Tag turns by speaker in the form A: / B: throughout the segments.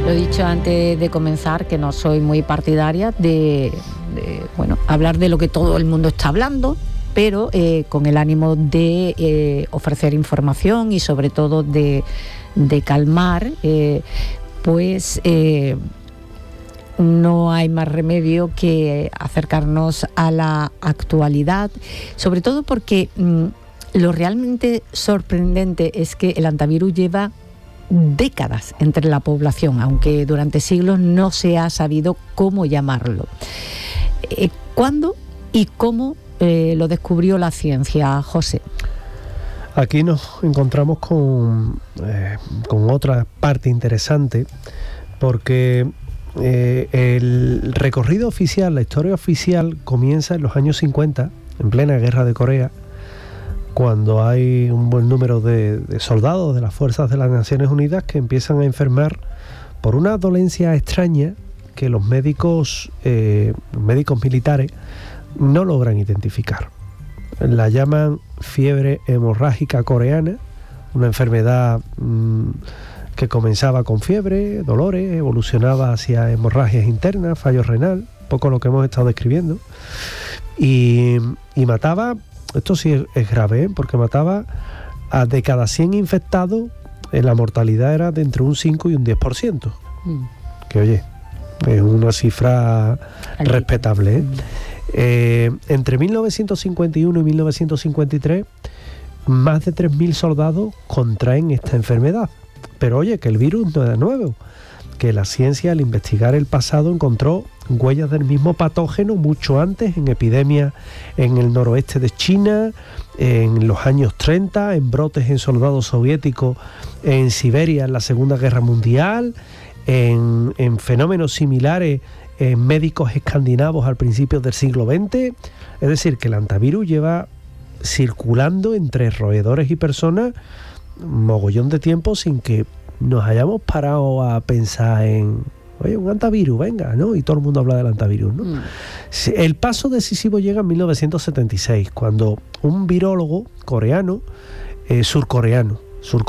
A: Lo he dicho antes de comenzar, que no soy muy partidaria de hablar de lo que todo el mundo está hablando, pero con el ánimo de ofrecer información y sobre todo de calmar, no hay más remedio que acercarnos a la actualidad, sobre todo porque lo realmente sorprendente es que el antivirus lleva décadas entre la población, aunque durante siglos no se ha sabido cómo llamarlo. ¿Cuándo y cómo lo descubrió la ciencia, José?
B: Aquí nos encontramos con otra parte interesante, porque el recorrido oficial, la historia oficial, comienza en los años 50, en plena guerra de Corea, cuando hay un buen número de soldados de las fuerzas de las Naciones Unidas que empiezan a enfermar por una dolencia extraña que los médicos militares no logran identificar. La llaman fiebre hemorrágica coreana, una enfermedad que comenzaba con fiebre, dolores, evolucionaba hacia hemorragias internas, fallo renal, poco lo que hemos estado describiendo, y mataba. Esto sí es grave, porque mataba de cada 100 infectados, la mortalidad era de entre un 5 y un 10%. Que oye, es una cifra respetable, entre 1951 y 1953, más de 3.000 soldados contraen esta enfermedad. Pero oye, que el virus no era nuevo, que la ciencia, al investigar el pasado, encontró huellas del mismo patógeno mucho antes, en epidemias en el noroeste de China, en los años 30, en brotes en soldados soviéticos en Siberia en la Segunda Guerra Mundial, en fenómenos similares en médicos escandinavos al principio del siglo XX. Es decir, que el antivirus lleva circulando entre roedores y personas mogollón de tiempo sin que nos hayamos parado a pensar en, oye, un antivirus, venga, ¿no? Y todo el mundo habla del antivirus, ¿no? El paso decisivo llega en 1976, cuando un virólogo coreano, surcoreano,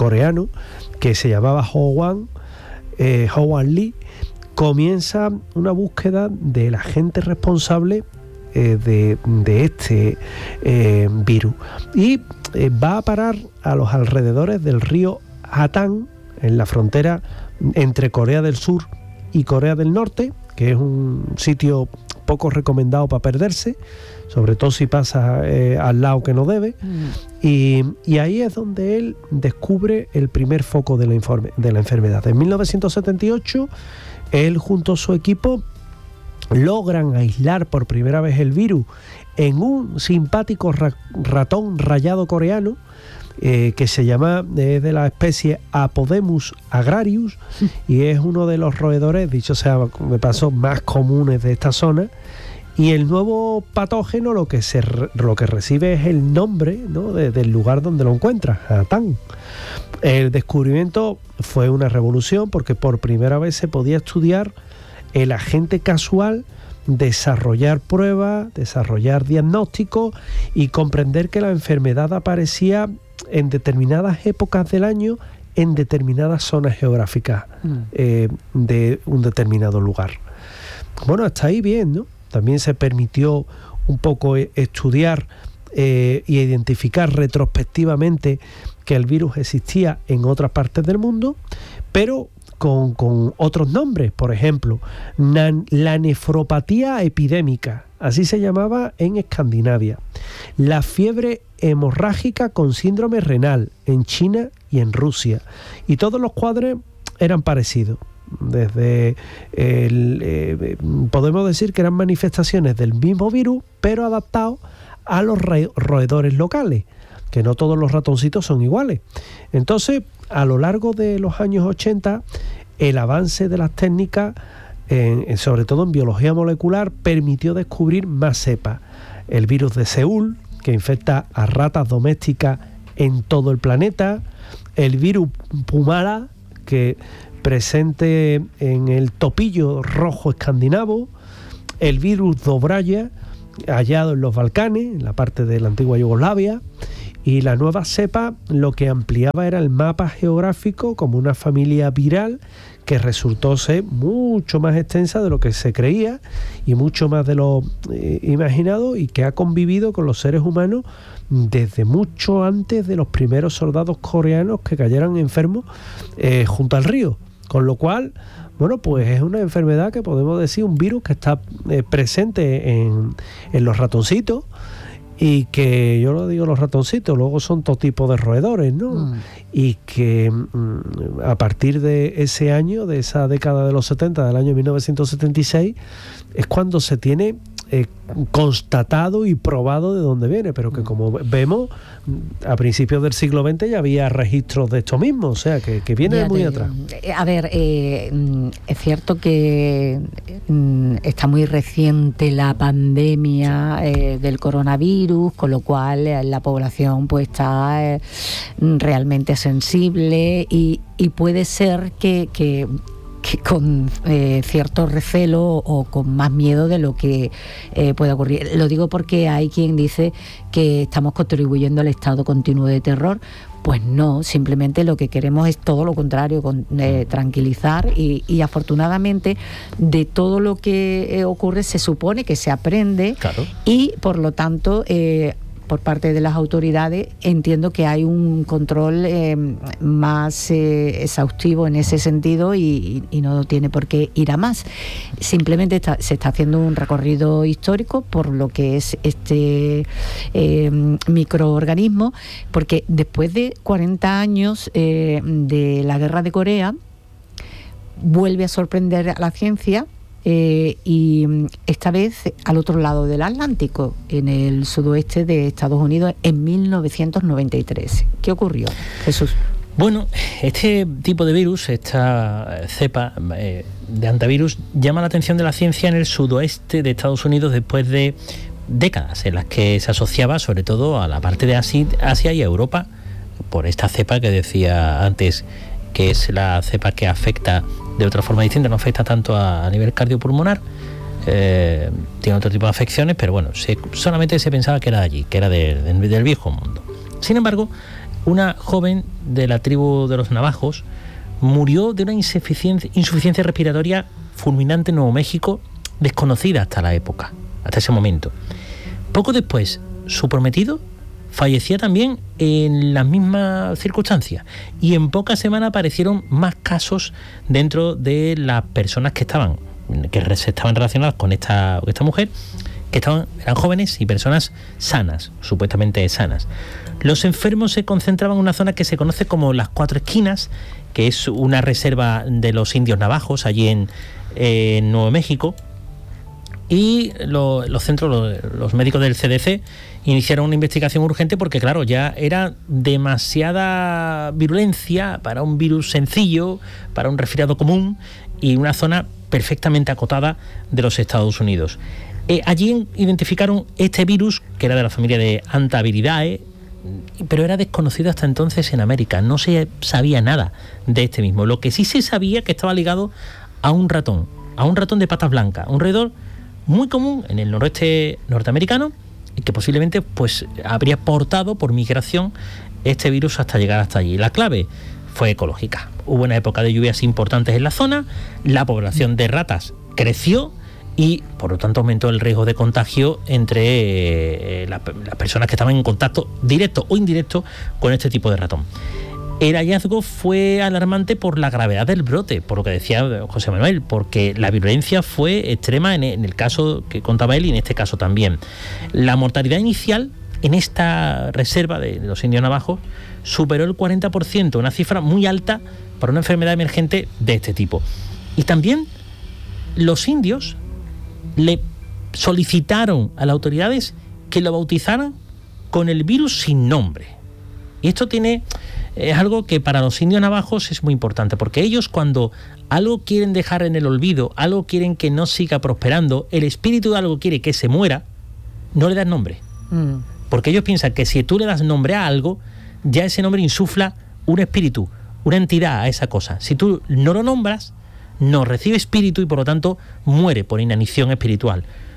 B: que se llamaba Howard Lee, comienza una búsqueda del agente responsable de este virus, y va a parar a los alrededores del río Hatang, en la frontera entre Corea del Sur y Corea del Norte, que es un sitio poco recomendado para perderse, sobre todo si pasa al lado que no debe, y ahí es donde él descubre el primer foco de la enfermedad. En 1978, él junto a su equipo logran aislar por primera vez el virus en un simpático ratón rayado coreano, que se llama, es de la especie Apodemus agrarius, y es uno de los roedores, dicho sea de paso, más comunes de esta zona. Y el nuevo patógeno lo que recibe es el nombre, ¿no?, del lugar donde lo encuentra, Hatang. El descubrimiento fue una revolución, porque por primera vez se podía estudiar el agente casual, desarrollar pruebas, desarrollar diagnósticos y comprender que la enfermedad aparecía en determinadas épocas del año, en determinadas zonas geográficas de un determinado lugar. Bueno, hasta ahí bien, ¿no? También se permitió un poco estudiar y identificar retrospectivamente que el virus existía en otras partes del mundo, pero con otros nombres. Por ejemplo, la nefropatía epidémica, así se llamaba en Escandinavia; la fiebre hemorrágica con síndrome renal en China y en Rusia. Y todos los cuadros eran parecidos. Desde podemos decir que eran manifestaciones del mismo virus, pero adaptados a los roedores locales, que no todos los ratoncitos son iguales. Entonces, a lo largo de los años 80, el avance de las técnicas, sobre todo en biología molecular, permitió descubrir más cepas. El virus de Seúl, que infecta a ratas domésticas en todo el planeta; el virus Pumala, que presente en el topillo rojo escandinavo; el virus Dobraya, hallado en los Balcanes, en la parte de la antigua Yugoslavia; Y la nueva cepa lo que ampliaba era el mapa geográfico como una familia viral que resultó ser mucho más extensa de lo que se creía y mucho más de lo imaginado, y que ha convivido con los seres humanos desde mucho antes de los primeros soldados coreanos que cayeran enfermos junto al río. Con lo cual, bueno, pues es una enfermedad que podemos decir, un virus que está presente en los ratoncitos, y que, yo lo digo, los ratoncitos luego son todo tipo de roedores, ¿no? Y que a partir de ese año, de esa década de los 70, del año 1976, es cuando se tiene constatado y probado de dónde viene, pero que, como vemos, a principios del siglo XX ya había registros de esto mismo, o sea, que viene de muy atrás.
A: A ver, es cierto que está muy reciente la pandemia del coronavirus, con lo cual la población pues está realmente sensible, y puede ser que con cierto recelo o con más miedo de lo que pueda ocurrir. Lo digo porque hay quien dice que estamos contribuyendo al estado continuo de terror. Pues no, simplemente lo que queremos es todo lo contrario, tranquilizar, y afortunadamente de todo lo que ocurre se supone que se aprende. Claro. Y por lo tanto por parte de las autoridades entiendo que hay un control más exhaustivo en ese sentido, y no tiene por qué ir a más. Simplemente se está haciendo un recorrido histórico por lo que es este microorganismo, porque después de 40 años de la guerra de Corea vuelve a sorprender a la ciencia. Y esta vez al otro lado del Atlántico, en el sudoeste de Estados Unidos, en 1993. ¿Qué ocurrió, Jesús?
C: Bueno, este tipo de virus, esta cepa de hantavirus, llama la atención de la ciencia en el sudoeste de Estados Unidos después de décadas en las que se asociaba sobre todo a la parte de Asia y a Europa por esta cepa que decía antes, que es la cepa que afecta de otra forma distinta, no afecta tanto a nivel cardiopulmonar, tiene otro tipo de afecciones, pero bueno, solamente se pensaba que era allí, que era del viejo mundo. Sin embargo, una joven de la tribu de los navajos murió de una insuficiencia respiratoria fulminante en Nuevo México, desconocida hasta la época, hasta ese momento. Poco después, su prometido fallecía también en las mismas circunstancias, y en pocas semanas aparecieron más casos dentro de las personas que se estaban relacionadas con esta mujer, que eran jóvenes y personas sanas, supuestamente sanas. Los enfermos se concentraban en una zona que se conoce como las Cuatro Esquinas, que es una reserva de los indios navajos allí en Nuevo México. Y los médicos del CDC iniciaron una investigación urgente porque, claro, ya era demasiada virulencia para un virus sencillo, para un resfriado común, y una zona perfectamente acotada de los Estados Unidos. Allí identificaron este virus, que era de la familia de Hantaviridae, pero era desconocido hasta entonces en América. No se sabía nada de este mismo. Lo que sí se sabía que estaba ligado a un ratón de patas blancas, un roedor muy común en el noroeste norteamericano, y que posiblemente pues habría portado por migración este virus hasta llegar hasta allí. La clave fue ecológica. Hubo una época de lluvias importantes en la zona, la población de ratas creció y por lo tanto aumentó el riesgo de contagio entre las personas que estaban en contacto directo o indirecto con este tipo de ratón. El hallazgo fue alarmante por la gravedad del brote, por lo que decía José Manuel, porque la virulencia fue extrema en el caso que contaba él y en este caso también. La mortalidad inicial en esta reserva de los indios navajos superó el 40%, una cifra muy alta para una enfermedad emergente de este tipo. Y también los indios le solicitaron a las autoridades que lo bautizaran con el virus sin nombre. Y esto es algo que para los indios navajos es muy importante, porque ellos, cuando algo quieren dejar en el olvido, algo quieren que no siga prosperando, el espíritu de algo quiere que se muera, no le das nombre. Porque ellos piensan que si tú le das nombre a algo, ya ese nombre insufla un espíritu, una entidad a esa cosa. Si tú no lo nombras, no recibe espíritu y por lo tanto muere por inanición espiritual.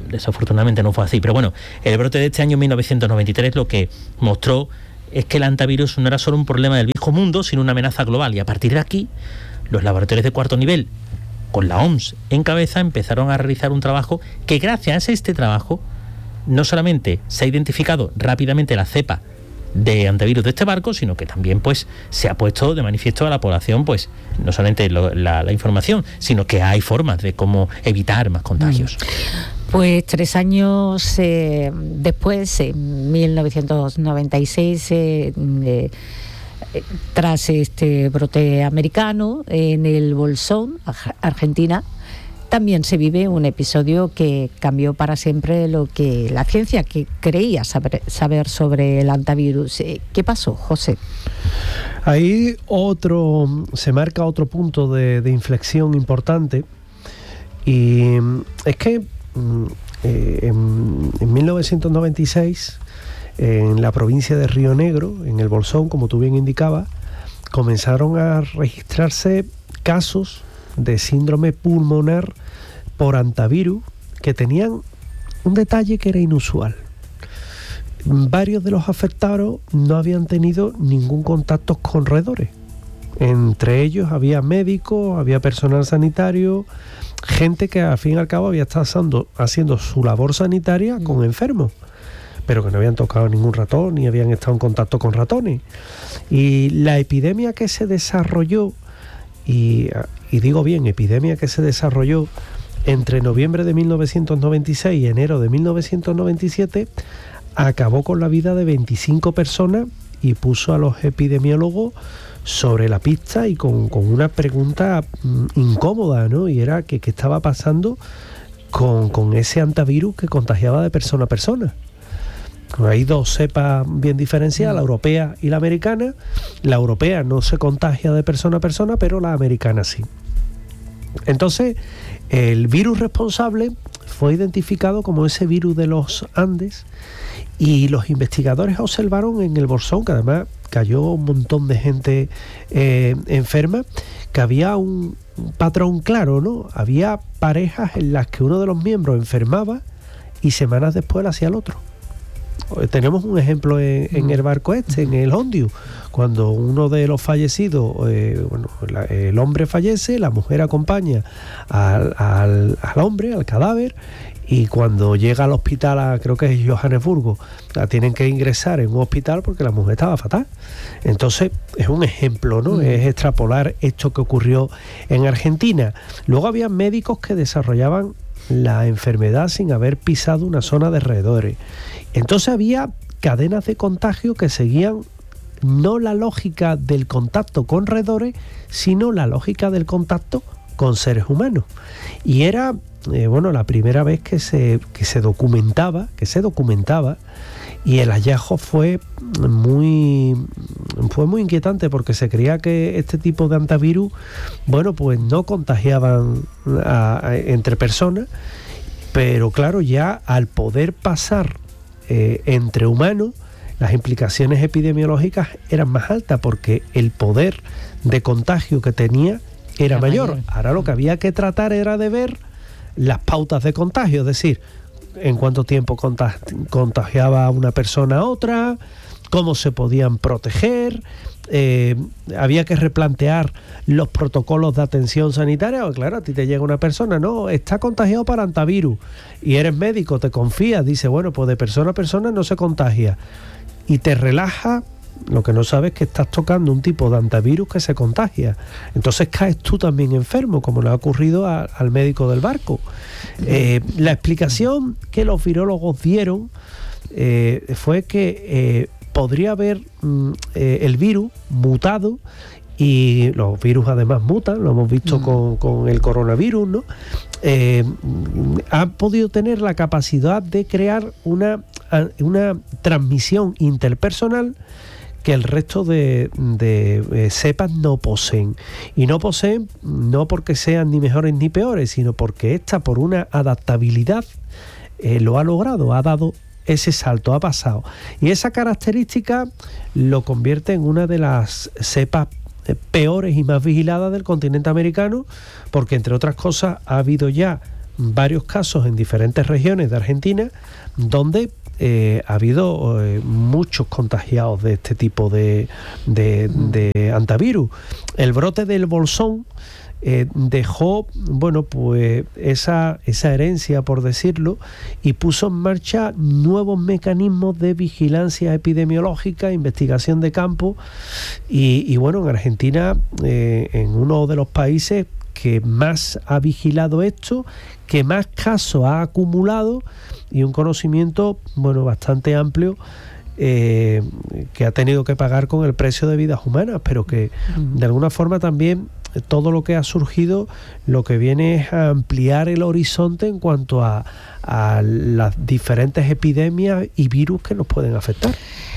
C: desafortunadamente no fue así. Pero bueno, el brote de este año 1993 lo que mostró es que el hantavirus no era solo un problema del viejo mundo, sino una amenaza global. Y a partir de aquí, los laboratorios de cuarto nivel, con la OMS en cabeza, empezaron a realizar un trabajo que, gracias a este trabajo, no solamente se ha identificado rápidamente la cepa de hantavirus de este barco, sino que también pues se ha puesto de manifiesto a la población pues no solamente la información, sino que hay formas de cómo evitar más contagios.
A: Pues 3 años después, en 1996, tras este brote americano en el Bolsón, Argentina, también se vive un episodio que cambió para siempre lo que la ciencia que creía saber sobre el hantavirus. ¿Qué pasó, José?
B: Ahí se marca otro punto de inflexión importante, y es que en 1996, en la provincia de Río Negro, en el Bolsón, como tú bien indicabas, comenzaron a registrarse casos de síndrome pulmonar por hantavirus que tenían un detalle que era inusual. Varios de los afectados no habían tenido ningún contacto con roedores. Entre ellos había médicos, había personal sanitario, gente que al fin y al cabo había estado haciendo su labor sanitaria con enfermos, pero que no habían tocado ningún ratón ni habían estado en contacto con ratones. Y la epidemia que se desarrolló, y digo bien, epidemia que se desarrolló entre noviembre de 1996 y enero de 1997, acabó con la vida de 25 personas y puso a los epidemiólogos sobre la pista y con una pregunta incómoda, ¿no? Y era que qué estaba pasando con ese hantavirus que contagiaba de persona a persona. Hay 2 cepas bien diferenciadas, la europea y la americana. La europea no se contagia de persona a persona, pero la americana sí. Entonces, el virus responsable fue identificado como ese virus de los Andes, y los investigadores observaron en el Bolsón, que además cayó un montón de gente enferma, que había un patrón claro, ¿no? Había parejas en las que uno de los miembros enfermaba y semanas después lo hacía el otro. Tenemos un ejemplo en el barco en el Hondiu, cuando uno de los fallecidos, el hombre fallece, la mujer acompaña al hombre, al cadáver, y cuando llega al hospital, creo que es Johannesburgo, la tienen que ingresar en un hospital porque la mujer estaba fatal. Entonces es un ejemplo, ¿no? Es extrapolar esto que ocurrió en Argentina. Luego había médicos que desarrollaban la enfermedad sin haber pisado una zona de roedores. Entonces había cadenas de contagio que seguían no la lógica del contacto con roedores, sino la lógica del contacto con seres humanos. Y era la primera vez que se documentaba, y el hallazgo fue muy inquietante, porque se creía que este tipo de hantavirus, pues no contagiaban entre personas, pero claro, ya al poder pasar entre humanos, las implicaciones epidemiológicas eran más altas, porque el poder de contagio que tenía era mayor. Ahora lo que había que tratar era de ver las pautas de contagio, es decir, en cuánto tiempo contagiaba una persona a otra, cómo se podían proteger. Había que replantear los protocolos de atención sanitaria, porque claro, a ti te llega una persona, no, está contagiado por hantavirus, y eres médico, te confías, dice, pues de persona a persona no se contagia, y te relaja. Lo que no sabes es que estás tocando un tipo de hantavirus que se contagia. Entonces caes tú también enfermo, como le ha ocurrido al médico del barco. La explicación que los virólogos dieron fue que podría haber el virus mutado, y los virus además mutan, lo hemos visto con el coronavirus, ¿no? Han podido tener la capacidad de crear una transmisión interpersonal que el resto de cepas no poseen. Y no poseen no porque sean ni mejores ni peores, sino porque esta, por una adaptabilidad, lo ha logrado, ha dado ese salto, ha pasado. Y esa característica lo convierte en una de las cepas peores y más vigiladas del continente americano, porque entre otras cosas ha habido ya varios casos en diferentes regiones de Argentina donde ha habido muchos contagiados de este tipo de antivirus. El brote del Bolsón dejó, bueno, pues esa herencia, por decirlo, y puso en marcha nuevos mecanismos de vigilancia epidemiológica, investigación de campo, y bueno, en Argentina, en uno de los países que más ha vigilado esto, que más casos ha acumulado y un conocimiento, bueno, bastante amplio, que ha tenido que pagar con el precio de vidas humanas, pero que de alguna forma también todo lo que ha surgido lo que viene es a ampliar el horizonte en cuanto a las diferentes epidemias y virus que nos pueden afectar.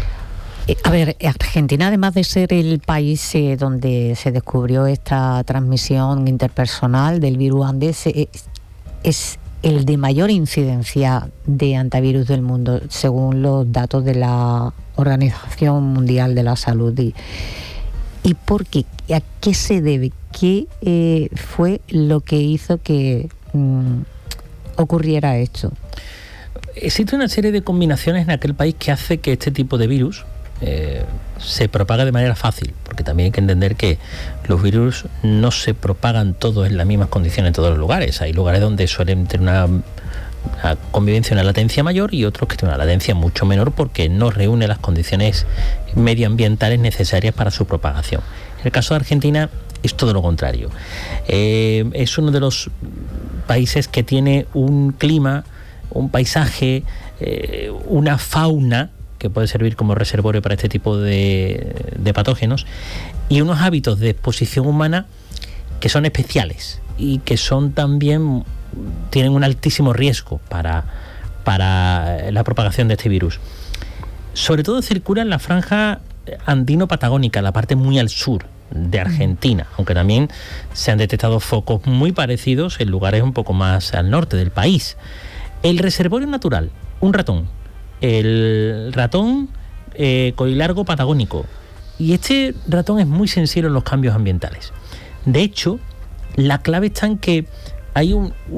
A: A ver, Argentina, además de ser el país donde se descubrió esta transmisión interpersonal del virus Andes, es el de mayor incidencia de antivirus del mundo, según los datos de la Organización Mundial de la Salud. ¿Y por qué? ¿A qué se debe? ¿Qué fue lo que hizo que ocurriera esto?
C: Existe una serie de combinaciones en aquel país que hace que este tipo de virus se propague de manera fácil, porque también hay que entender que los virus no se propagan todos en las mismas condiciones en todos los lugares. Hay lugares donde suelen tener una convivencia, una latencia mayor, y otros que tienen una latencia mucho menor porque no reúne las condiciones medioambientales necesarias para su propagación. En el caso de Argentina es todo lo contrario. Es uno de los países que tiene un clima, un paisaje, una fauna que puede servir como reservorio para este tipo de patógenos, y unos hábitos de exposición humana que son especiales y que son también, tienen un altísimo riesgo para la propagación de este virus. Sobre todo circula en la franja andino-patagónica, la parte muy al sur de Argentina, aunque también se han detectado focos muy parecidos en lugares un poco más al norte del país. El reservorio natural, un ratón, el ratón colilargo patagónico, y este ratón es muy sensible a los cambios ambientales. De hecho, la clave está en que hay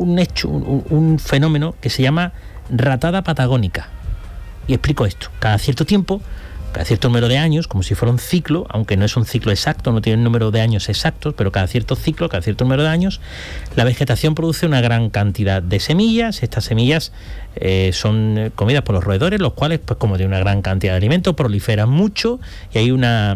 C: un fenómeno que se llama ratada patagónica, y explico esto. Cada cierto tiempo, cada cierto número de años, como si fuera un ciclo, aunque no es un ciclo exacto, no tiene un número de años exactos, pero cada cierto ciclo, cada cierto número de años, la vegetación produce una gran cantidad de semillas. Estas semillas son comidas por los roedores, los cuales, pues como tienen una gran cantidad de alimento, proliferan mucho, y hay una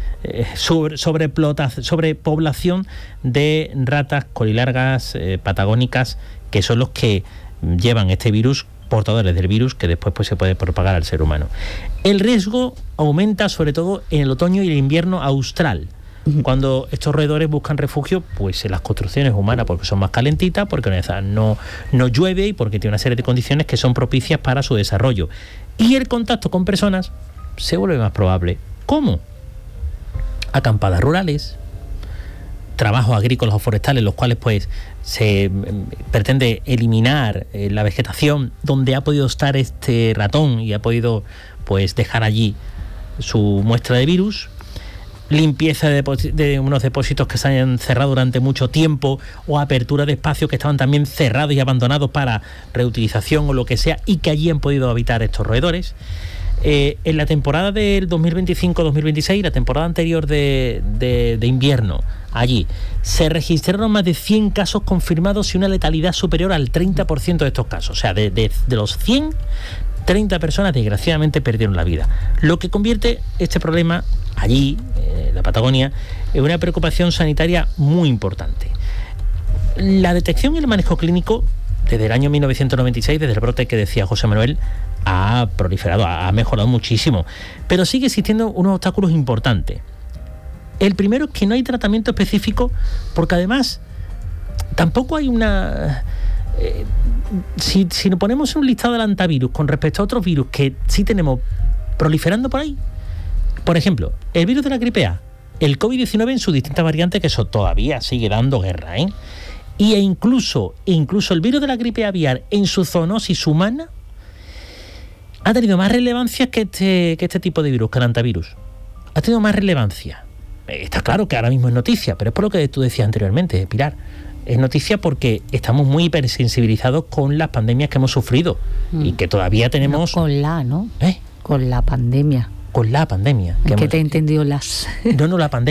C: sobrepoblación de ratas colilargas patagónicas, que son los que llevan este virus, portadores del virus, que después pues se puede propagar al ser humano. El riesgo aumenta sobre todo en el otoño y el invierno austral, cuando estos roedores buscan refugio pues en las construcciones humanas, porque son más calentitas, porque no llueve y porque tiene una serie de condiciones que son propicias para su desarrollo. Y el contacto con personas se vuelve más probable. ¿Cómo? Acampadas rurales, trabajos agrícolas o forestales, los cuales pues se pretende eliminar la vegetación donde ha podido estar este ratón y ha podido pues dejar allí su muestra de virus. Limpieza de unos depósitos que se hayan cerrado durante mucho tiempo, o apertura de espacios que estaban también cerrados y abandonados para reutilización o lo que sea, y que allí han podido habitar estos roedores. En la temporada del 2025-2026, la temporada anterior de invierno, allí se registraron más de 100 casos confirmados y una letalidad superior al 30% de estos casos. O sea, de los 100, 30 personas desgraciadamente perdieron la vida. Lo que convierte este problema allí, en la Patagonia, en una preocupación sanitaria muy importante. La detección y el manejo clínico, desde el año 1996, desde el brote que decía José Manuel, ha proliferado, ha mejorado muchísimo, pero sigue existiendo unos obstáculos importantes. El primero es que no hay tratamiento específico, porque además tampoco hay una... Si nos ponemos un listado del antivirus con respecto a otros virus que sí tenemos proliferando por ahí, por ejemplo, el virus de la gripe A, el COVID-19 en sus distintas variantes, que eso todavía sigue dando guerra, e incluso el virus de la gripe aviar en su zoonosis humana ha tenido más relevancia que este tipo de virus, que el antivirus. Ha tenido más relevancia. Está claro que ahora mismo es noticia, pero es por lo que tú decías anteriormente, Pilar. Es noticia porque estamos muy hipersensibilizados con las pandemias que hemos sufrido y que todavía tenemos...
A: No, con la pandemia.
C: Con la pandemia.
A: ¿Qué te he entendido las?
C: No, la pandemia.